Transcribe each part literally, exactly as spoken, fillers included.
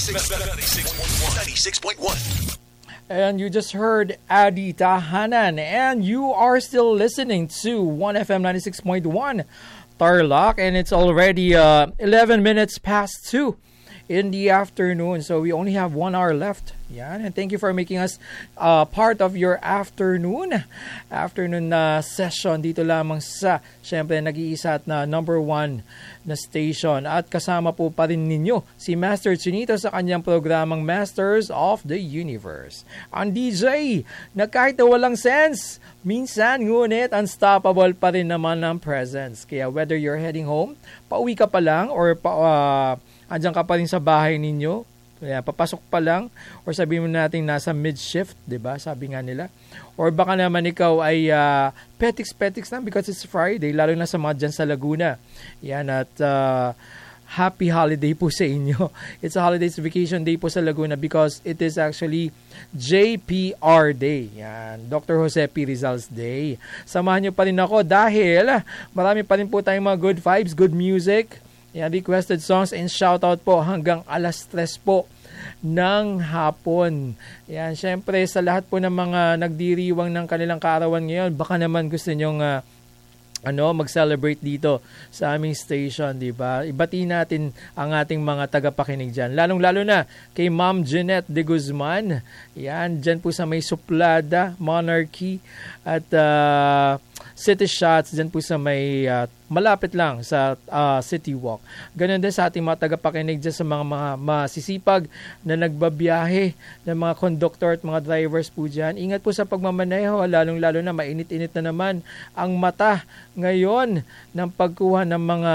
ninety-six point one. And you just heard Adi Tahanan, and you are still listening to one F M ninety-six point one Tarlac, and it's already uh, eleven minutes past two in the afternoon, so we only have one hour left. Yan, and thank you for making us uh, part of your afternoon afternoon na uh, session dito lamang sa, syempre, nag-iisa at na number one na station. At kasama po pa rin ninyo si Master Chinito sa kanyang programang Masters of the Universe. Ang D J na kahit na walang sense, minsan ngunit unstoppable pa rin naman ang presence. Kaya whether you're heading home, pauwi ka pa lang, or pa, uh, andyan ka pa rin sa bahay ninyo, kaya papasok pa lang, or sabihin mo natin nasa mid-shift, diba? Sabi nga nila. Or baka naman ikaw ay uh, petiks-petiks lang because it's Friday, lalo na sa mga dyan sa Laguna. Yan, at uh, happy holiday po sa inyo. It's a holidays vacation day po sa Laguna because it is actually J P R Day. Yan, Doctor Jose P. Rizal's Day. Samahan nyo pa rin ako dahil marami pa rin po tayong mga good vibes, good music. Yan, requested songs and shoutout po hanggang alas tres po ng hapon. Yan, syempre sa lahat po ng mga nagdiriwang ng kanilang kaarawan ngayon, baka naman gusto nyong uh, ano, mag-celebrate dito sa aming station, di ba? Ibati natin ang ating mga tagapakinig dyan. Lalong-lalo na kay Ma'am Jeanette de Guzman. Yan, dyan po sa may Suplada, Monarchy, at uh, City Shots, dyan po sa may uh, malapit lang sa uh, City Walk. Ganon din sa ating mga tagapakinig dyan sa mga, mga masisipag na nagbabiyahe ng mga conductor at mga drivers po dyan. Ingat po sa pagmamaneho, lalong-lalo na mainit-init na naman ang mata ngayon ng pagkuha ng mga,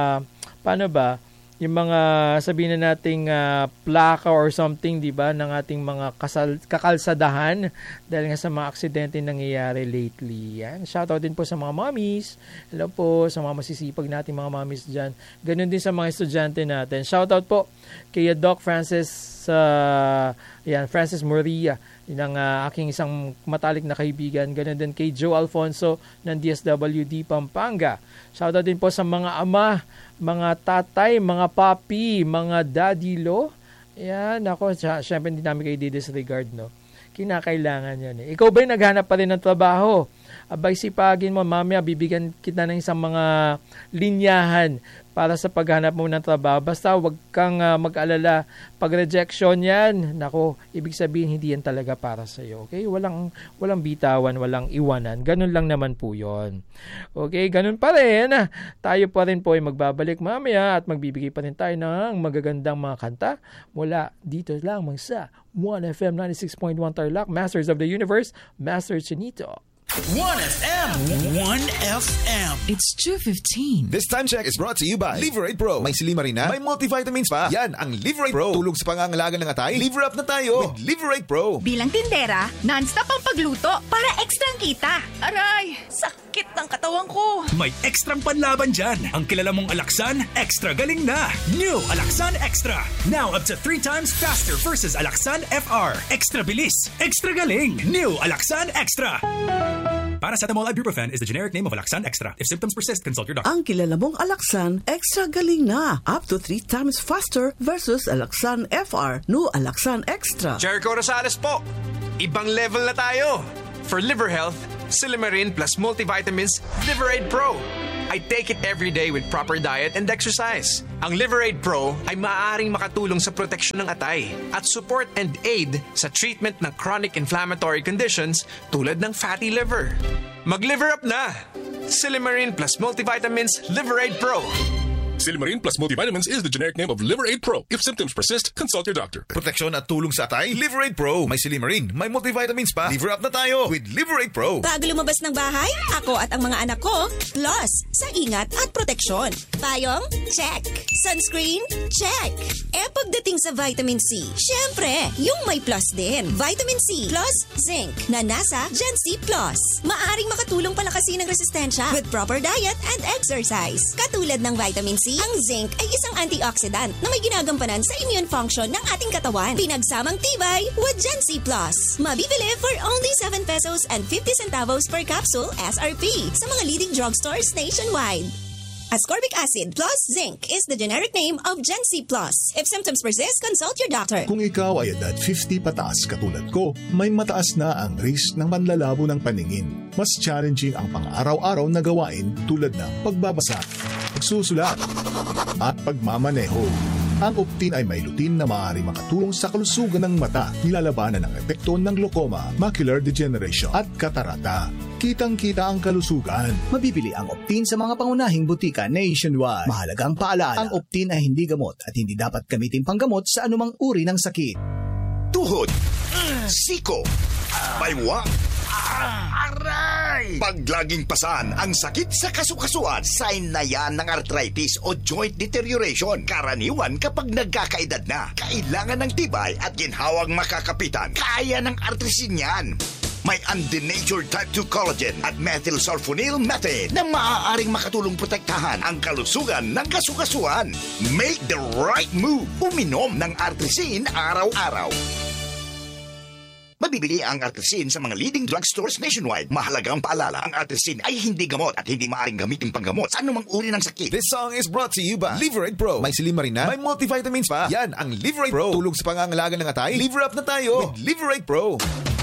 paano ba, yung mga sabihin na nating uh, plaka or something, di ba, ng ating mga kasal, kakalsadahan dahil nga sa mga aksidente nangyayari lately. Yan. Shoutout din po sa mga mommies. Hello po sa mga masisipag nating mga mommies dyan. Ganun din sa mga estudyante natin. Shoutout po kay Doc Francis, uh, yan, Francis Moria, ng uh, aking isang matalik na kaibigan. Ganun din kay Joe Alfonso ng D S W D Pampanga. Shoutout din po sa mga ama, mga tatay, mga papi, mga daddy-lo. Yan, ako, syempre hindi namin kayo di-disregard, no? Kinakailangan yan eh. Ikaw ba'y naghanap pa rin ng trabaho? Abay, sipagin mo, mamaya, bibigyan kita ng isang mga linyahan para sa paghanap mo ng trabaho. Basta wag kang uh, mag-alala. Pag rejection yan, nako, ibig sabihin hindi yan talaga para sa iyo. Okay? Walang walang bitawan, walang iwanan. Ganun lang naman po 'yon. Okay, ganun pa rin. Tayo pa rin po ay magbabalik mamaya at magbibigay pa rin tayo ng magagandang mga kanta mula dito lamang sa one F M ninety-six point one Tarlac, Masters of the Universe, Master Chinito. one F M. one F M. It's two fifteen. This time check is brought to you by Liver eight Pro. May silimarin na, may multivitamins pa. Yan ang Liver eight Pro. Tulog sa pangangalaga ng atay. Liver up na tayo with Liver eight Pro. Bilang tindera, non-stop ang pagluto para ekstrang kita. Aray! Sakit ng katawan ko. May ekstrang panlaban dyan. Ang kilala mong Alaxan, extra galing na. New Alaxan Extra. Now up to three times faster versus Alaxan F R. Extra bilis. Extra galing. New Alaxan Extra. Paracetamol ibuprofen is the generic name of Alaxan Extra. If symptoms persist, consult your doctor. Ang kilala mong Alaxan, extra galing na. Up to three times faster versus Alaxan F R. New Alaxan Extra. Jericho Rosales po. Ibang level na tayo. For liver health, Silimarin plus multivitamins, Liver eight Pro. I take it every day with proper diet and exercise. Ang Liver eight Pro ay maaaring makatulong sa proteksyon ng atay at support and aid sa treatment ng chronic inflammatory conditions tulad ng fatty liver. Mag-liver up na! Silimarin plus multivitamins, Liver eight Pro. Silimarin plus multivitamins is the generic name of Liver eight Pro. If symptoms persist, consult your doctor. Proteksyon at tulong sa atay, Liver eight Pro. May Silimarin, may multivitamins pa. Liver up na tayo with Liver eight Pro. Bago lumabas ng bahay, ako at ang mga anak ko, plus sa ingat at proteksyon. Payong? Check. Sunscreen? Check. Eh pagdating sa vitamin C, syempre, yung may plus din. Vitamin C plus zinc na nasa Gen C Plus. Maaring makatulong palakasin ang resistensya with proper diet and exercise. Katulad ng vitamin C, ang zinc ay isang antioxidant na may ginagampanan sa immune function ng ating katawan. Pinagsamang tibay with Gen C Plus. Mabibili for only seven pesos and fifty centavos per capsule S R P sa mga leading drugstores nationwide. Ascorbic acid plus zinc is the generic name of Gen-C Plus. If symptoms persist, consult your doctor. Kung ikaw ay edad fifty pataas katulad ko, may mataas na ang risk ng panlalabo ng paningin. Mas challenging ang pang-araw-araw na gawain tulad ng pagbabasa, pagsusulat, at pagmamaneho. Ang Optin ay may lutin na maaari makatulong sa kalusugan ng mata, nilalabanan ang epekto ng glaucoma, macular degeneration at katarata. Kitang-kita ang kalusugan. Mabibili ang Optin sa mga pangunahing butika nationwide. Mahalagang paalala, ang Optin ay hindi gamot at hindi dapat gamitin panggamot sa anumang uri ng sakit. Tuhod, siko, baywang, aray! Pag laging pasan ang sakit sa kasukasuan, sign na yan ng arthritis o joint deterioration. Karaniwan kapag nagkakaedad na, kailangan ng tibay at ginhawang makakapitan. Kaya ng artrisin yan. May undenatured type two collagen at methylsulfonyl methane na maaaring makatulong protektahan ang kalusugan ng kasukasuan. Make the right move. Uminom ng artrisin araw-araw. Mabibili ang artrisin sa mga leading drugstores nationwide. Mahalagang paalala, ang artrisin ay hindi gamot at hindi maaaring gamitin panggamot sa anumang uri ng sakit. This song is brought to you by Liver Aid Pro. May silimarina, may multivitamins pa. Yan ang Liver Aid Pro. Tulog sa pangangalaga ng atay. Liver up na tayo with Liver Aid Pro.